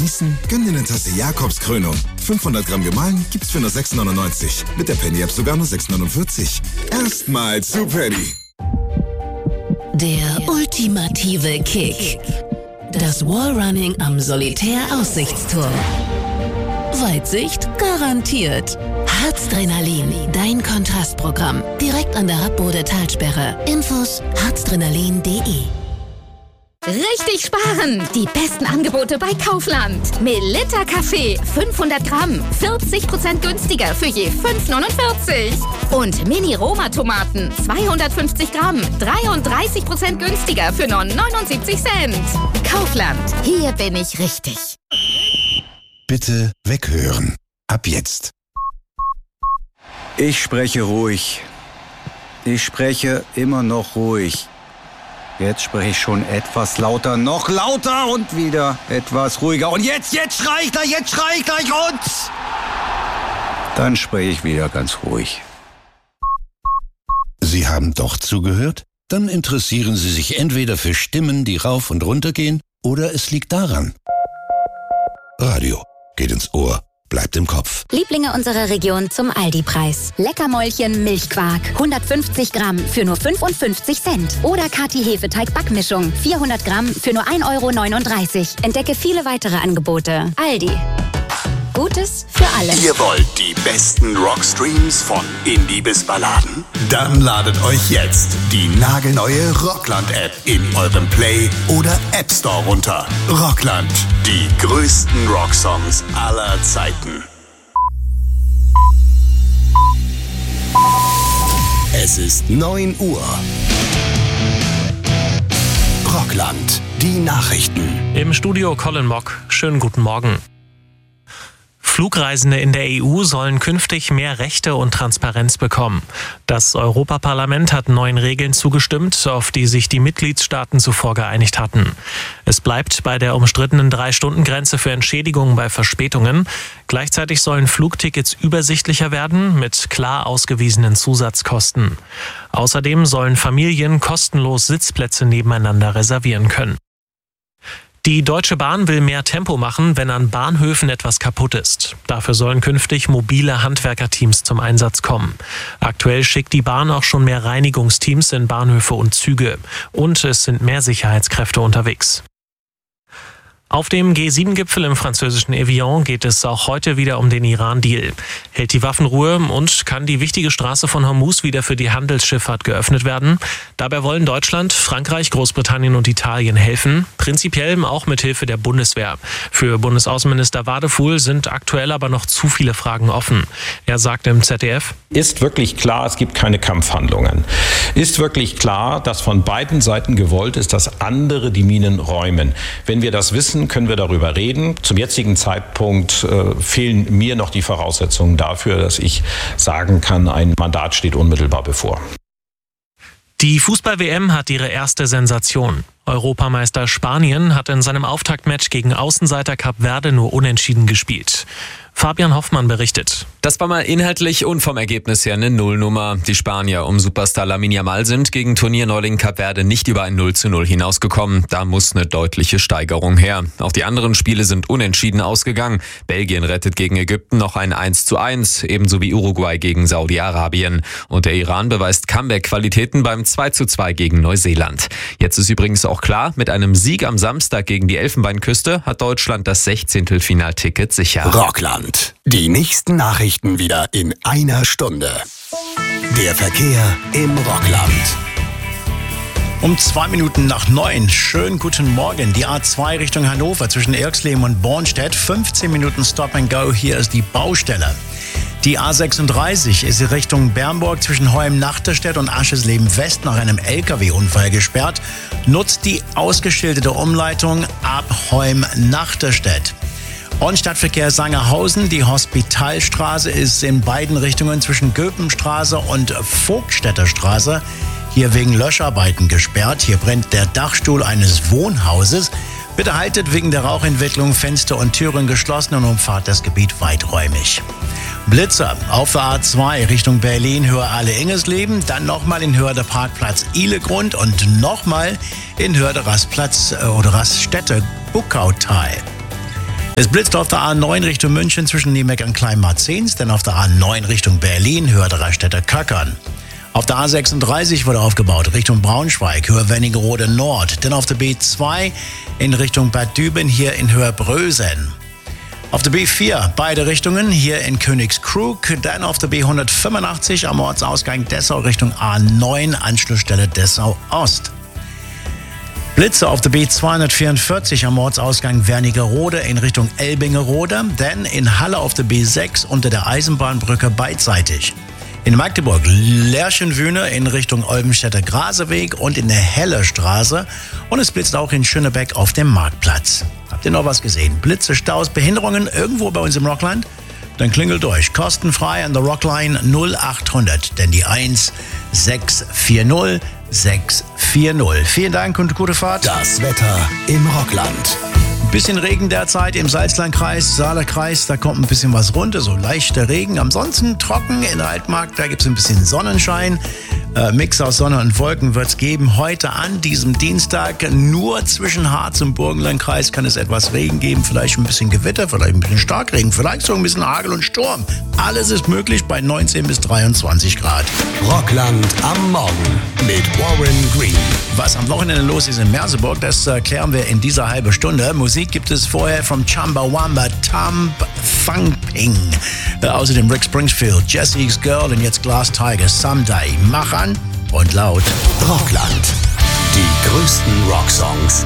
genießen? Gönn dir eine Tasse Jakobs Krönung. 500 Gramm gemahlen gibt's für nur 6,99. Mit der Penny-App sogar nur 6,49. Erstmal zu Penny. Der ultimative Kick. Das Wallrunning am Solitär-Aussichtsturm. Weitsicht garantiert. Harzdrenalin, dein Kontrastprogramm. Direkt an der Habbode-Talsperre. Infos harzdrenalin.de. Richtig sparen! Die besten Angebote bei Kaufland. Melitta Kaffee, 500 Gramm, 40% günstiger für je 5,49. Und Mini-Roma-Tomaten, 250 Gramm, 33% günstiger für nur 79 Cent. Kaufland, hier bin ich richtig. Bitte weghören. Ab jetzt. Ich spreche ruhig. Ich spreche immer noch ruhig. Jetzt spreche ich schon etwas lauter, noch lauter und wieder etwas ruhiger. Und jetzt schrei ich gleich und... Dann spreche ich wieder ganz ruhig. Sie haben doch zugehört? Dann interessieren Sie sich entweder für Stimmen, die rauf und runter gehen, oder es liegt daran. Radio geht ins Ohr. Bleibt im Kopf. Lieblinge unserer Region zum Aldi-Preis. Leckermäulchen Milchquark. 150 Gramm für nur 55 Cent. Oder Kati Hefeteig-Backmischung. 400 Gramm für nur 1,39 €. Entdecke viele weitere Angebote. Aldi. Gutes für alle. Ihr wollt die besten Rockstreams von Indie bis Balladen? Dann ladet euch jetzt die nagelneue Rockland-App in eurem Play- oder App Store runter. Rockland, die größten Rocksongs aller Zeiten. Es ist 9 Uhr. Rockland, die Nachrichten. Im Studio Colin Mock. Schönen guten Morgen. Flugreisende in der EU sollen künftig mehr Rechte und Transparenz bekommen. Das Europaparlament hat neuen Regeln zugestimmt, auf die sich die Mitgliedstaaten zuvor geeinigt hatten. Es bleibt bei der umstrittenen 3-Stunden-Grenze für Entschädigungen bei Verspätungen. Gleichzeitig sollen Flugtickets übersichtlicher werden mit klar ausgewiesenen Zusatzkosten. Außerdem sollen Familien kostenlos Sitzplätze nebeneinander reservieren können. Die Deutsche Bahn will mehr Tempo machen, wenn an Bahnhöfen etwas kaputt ist. Dafür sollen künftig mobile Handwerkerteams zum Einsatz kommen. Aktuell schickt die Bahn auch schon mehr Reinigungsteams in Bahnhöfe und Züge. Und es sind mehr Sicherheitskräfte unterwegs. Auf dem G7-Gipfel im französischen Evian geht es auch heute wieder um den Iran-Deal. Hält die Waffenruhe und kann die wichtige Straße von Hormuz wieder für die Handelsschifffahrt geöffnet werden? Dabei wollen Deutschland, Frankreich, Großbritannien und Italien helfen, prinzipiell auch mit Hilfe der Bundeswehr. Für Bundesaußenminister Wadefuhl sind aktuell aber noch zu viele Fragen offen. Er sagt im ZDF: Ist wirklich klar, es gibt keine Kampfhandlungen. Ist wirklich klar, dass von beiden Seiten gewollt ist, dass andere die Minen räumen. Wenn wir das wissen, können wir darüber reden. Zum jetzigen Zeitpunkt fehlen mir noch die Voraussetzungen dafür, dass ich sagen kann, ein Mandat steht unmittelbar bevor. Die Fußball-WM hat ihre erste Sensation. Europameister Spanien hat in seinem Auftaktmatch gegen Außenseiter Kap Verde nur unentschieden gespielt. Fabian Hoffmann berichtet. Das war mal inhaltlich und vom Ergebnis her eine Nullnummer. Die Spanier um Superstar Lamine Yamal sind gegen Turnierneuling Kap Verde nicht über ein 0:0 hinausgekommen. Da muss eine deutliche Steigerung her. Auch die anderen Spiele sind unentschieden ausgegangen. Belgien rettet gegen Ägypten noch ein 1:1, ebenso wie Uruguay gegen Saudi-Arabien. Und der Iran beweist Comeback-Qualitäten beim 2:2 gegen Neuseeland. Jetzt ist übrigens auch klar, mit einem Sieg am Samstag gegen die Elfenbeinküste hat Deutschland das 16. Finalticket sicher. Rockland. Die nächsten Nachrichten wieder in einer Stunde. Der Verkehr im Rockland. Um 9:02. Schönen guten Morgen. Die A2 Richtung Hannover zwischen Irxleben und Bornstedt. 15 Minuten Stop and Go. Hier ist die Baustelle. Die A36 ist in Richtung Bernburg zwischen Heum-Nachterstedt und Aschersleben West nach einem LKW-Unfall gesperrt. Nutzt die ausgeschilderte Umleitung ab Heum-Nachterstedt. Und Stadtverkehr Sangerhausen, die Hospitalstraße ist in beiden Richtungen zwischen Göpenstraße und Vogtstädter Straße hier wegen Löscharbeiten gesperrt. Hier brennt der Dachstuhl eines Wohnhauses. Bitte haltet wegen der Rauchentwicklung Fenster und Türen geschlossen und umfahrt das Gebiet weiträumig. Blitzer auf der A2 Richtung Berlin, Höhe Aale-Ingesleben, dann nochmal in Höhe der Parkplatz Ihlegrund und nochmal in Höhe der Rastplatz oder Raststätte Buckautal. Es blitzt auf der A9 Richtung München zwischen Niemeck und Kleinmarzens, dann auf der A9 Richtung Berlin, Höhe Dreistädter Köckern. Auf der A36 wurde aufgebaut, Richtung Braunschweig, Höhe Wernigerode Nord. Dann auf der B2 in Richtung Bad Düben, hier in Höhe Brösen. Auf der B4 beide Richtungen, hier in Königskrug. Dann auf der B185 am Ortsausgang Dessau Richtung A9, Anschlussstelle Dessau Ost. Blitze auf der B244 am Ortsausgang Wernigerode in Richtung Elbingerode, dann in Halle auf der B6 unter der Eisenbahnbrücke beidseitig. In Magdeburg Lerchenwühne in Richtung Olbenstädter Graseweg und in der Hellerstraße und es blitzt auch in Schönebeck auf dem Marktplatz. Habt ihr noch was gesehen? Blitze, Staus, Behinderungen irgendwo bei uns im Rockland? Dann klingelt durch. Kostenfrei an der Rockline 0800, denn die 1640 640. Vielen Dank und gute Fahrt. Das Wetter im Rockland. Bisschen Regen derzeit im Salzlandkreis, Saarlerkreis, da kommt ein bisschen was runter, so leichter Regen. Ansonsten trocken in der Altmark, da gibt es ein bisschen Sonnenschein. Mix aus Sonne und Wolken wird es geben. Heute an diesem Dienstag nur zwischen Harz und Burgenlandkreis kann es etwas Regen geben. Vielleicht ein bisschen Gewitter, vielleicht ein bisschen Starkregen, vielleicht so ein bisschen Hagel und Sturm. Alles ist möglich bei 19 bis 23 Grad. Rockland am Morgen mit Warren Green. Was am Wochenende los ist in Merseburg, das klären wir in dieser halben Stunde. Musik gibt es vorher vom Chumbawamba Thumb Thumping. Außerdem Rick Springfield, Jesse's Girl und jetzt Glass Tiger Someday. Mach an und laut. Rockland. Die größten Rocksongs.